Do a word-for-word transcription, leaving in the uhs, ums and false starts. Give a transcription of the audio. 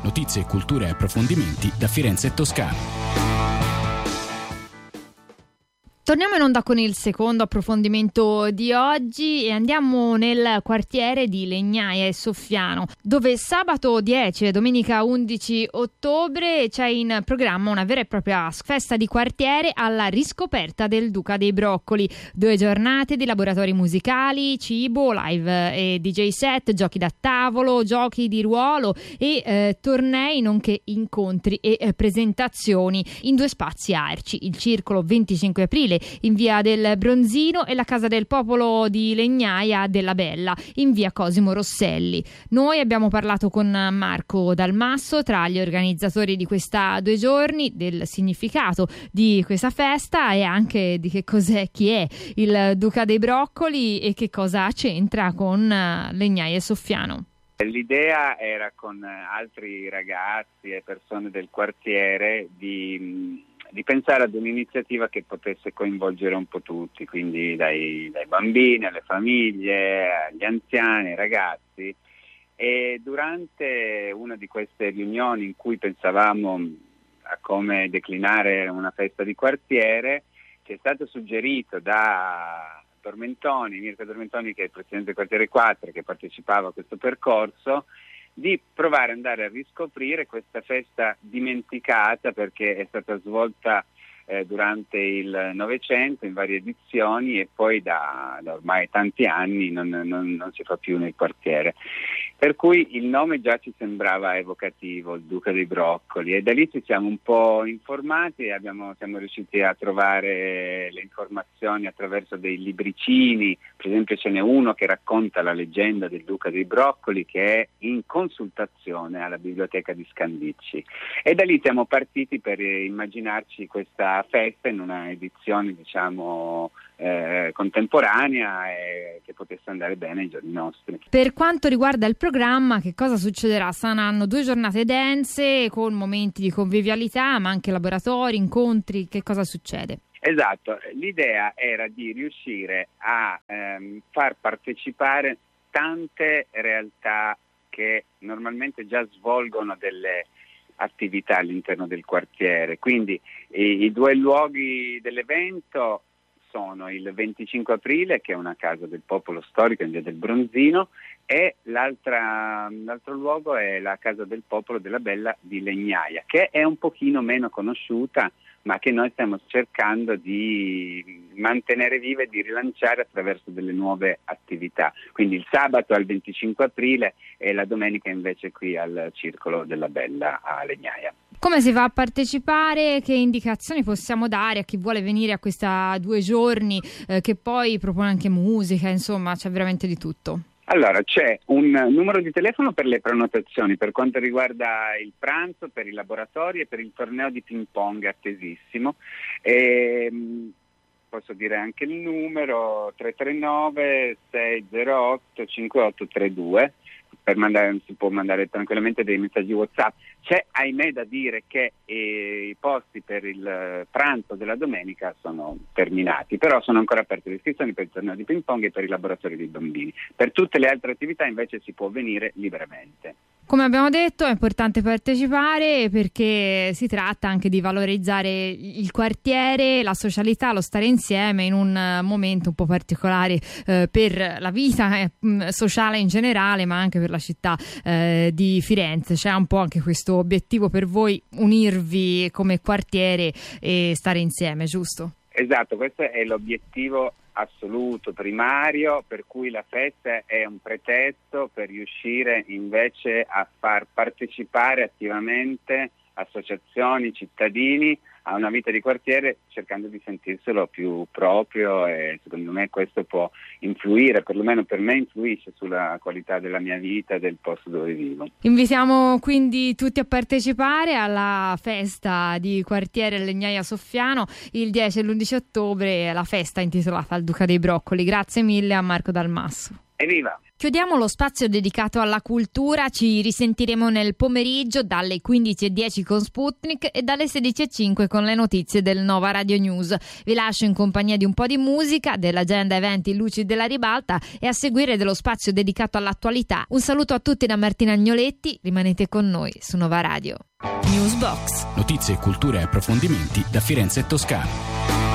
Notizie, cultura e approfondimenti da Firenze e Toscana. Torniamo in onda con il secondo approfondimento di oggi e andiamo nel quartiere di Legnaia e Soffiano, dove sabato dieci e domenica undici ottobre c'è in programma una vera e propria festa di quartiere alla riscoperta del Duca dei Broccoli. Due giornate di laboratori musicali, cibo, live e D J set, giochi da tavolo, giochi di ruolo e eh, tornei, nonché incontri e eh, presentazioni in due spazi arci, il Circolo venticinque aprile in via del Bronzino e la Casa del Popolo di Legnaia della Bella in via Cosimo Rosselli. Noi abbiamo parlato con Marco Dalmasso, tra gli organizzatori di questa due giorni, del significato di questa festa e anche di che cos'è, chi è il Duca dei Broccoli e che cosa c'entra con Legnaia e Soffiano. L'idea era con altri ragazzi e persone del quartiere di di pensare ad un'iniziativa che potesse coinvolgere un po' tutti, quindi dai, dai bambini alle famiglie, agli anziani, ai ragazzi. E durante una di queste riunioni in cui pensavamo a come declinare una festa di quartiere, ci è stato suggerito da Tormentoni, Mirko Tormentoni, che è il presidente del quartiere quattro, che partecipava a questo percorso, di provare ad andare a riscoprire questa festa dimenticata, perché è stata svolta eh, durante il Novecento in varie edizioni e poi da, da ormai tanti anni non, non, non si fa più nel quartiere. Per cui il nome già ci sembrava evocativo, il Duca dei Broccoli, e da lì ci siamo un po' informati e abbiamo, siamo riusciti a trovare le informazioni attraverso dei libricini. Per esempio ce n'è uno che racconta la leggenda del Duca dei Broccoli, che è in consultazione alla biblioteca di Scandicci, e da lì siamo partiti per immaginarci questa festa in una edizione diciamo eh, contemporanea e che potesse andare bene ai giorni nostri. Per quanto riguarda il programma, che cosa succederà? Saranno due giornate dense con momenti di convivialità, ma anche laboratori, incontri. Che cosa succede? Esatto, l'idea era di riuscire a ehm, far partecipare tante realtà che normalmente già svolgono delle attività all'interno del quartiere. Quindi i, i due luoghi dell'evento sono il venticinque aprile, che è una casa del popolo storica in via del Bronzino, e l'altra, l'altro luogo è la Casa del Popolo della Bella di Legnaia, che è un pochino meno conosciuta, ma che noi stiamo cercando di mantenere viva e di rilanciare attraverso delle nuove attività. Quindi il sabato al venticinque aprile e la domenica invece qui al Circolo della Bella a Legnaia. Come si fa a partecipare? Che indicazioni possiamo dare a chi vuole venire a questa due giorni, eh, che poi propone anche musica, insomma c'è veramente di tutto? Allora, c'è un numero di telefono per le prenotazioni per quanto riguarda il pranzo, per i laboratori e per il torneo di ping pong attesissimo. E, posso dire anche il numero tre tre nove sei zero otto cinque otto tre due. Per mandare, si può mandare tranquillamente dei messaggi WhatsApp. C'è, ahimè, da dire che eh, i posti per il pranzo della domenica sono terminati, però sono ancora aperte le iscrizioni per il torneo di ping pong e per i laboratori dei bambini. Per tutte le altre attività invece si può venire liberamente. Come abbiamo detto, è importante partecipare perché si tratta anche di valorizzare il quartiere, la socialità, lo stare insieme in un momento un po' particolare eh, per la vita eh, sociale in generale, ma anche per la città eh, di Firenze. C'è un po' anche questo obiettivo per voi, unirvi come quartiere e stare insieme, giusto? Esatto, questo è l'obiettivo assoluto, primario, per cui la festa è un pretesto per riuscire invece a far partecipare attivamente associazioni, cittadini a una vita di quartiere, cercando di sentirselo più proprio, e secondo me questo può influire, perlomeno per me influisce sulla qualità della mia vita e del posto dove vivo. Invitiamo quindi tutti a partecipare alla festa di quartiere Legnaia Soffiano il dieci e l'undici ottobre, la festa intitolata al Duca dei Broccoli. Grazie mille a Marco Dalmasso. Evviva! Chiudiamo lo spazio dedicato alla cultura, ci risentiremo nel pomeriggio dalle quindici e dieci con Sputnik e dalle sedici e cinque con le notizie del Nova Radio News. Vi lascio in compagnia di un po' di musica, dell'agenda eventi Luci della Ribalta e a seguire dello spazio dedicato all'attualità. Un saluto a tutti da Martina Agnoletti, rimanete con noi su Nova Radio. Newsbox. Notizie, cultura e approfondimenti da Firenze e Toscana.